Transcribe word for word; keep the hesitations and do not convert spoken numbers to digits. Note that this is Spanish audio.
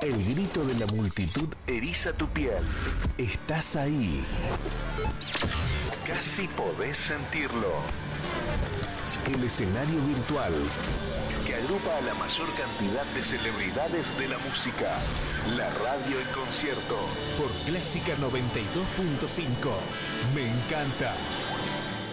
El grito de la multitud eriza tu piel. Estás ahí. Casi podés sentirlo. El escenario virtual que agrupa a la mayor cantidad de celebridades de la música. La radio en concierto. Por Clásica noventa y dos punto cinco. Me encanta.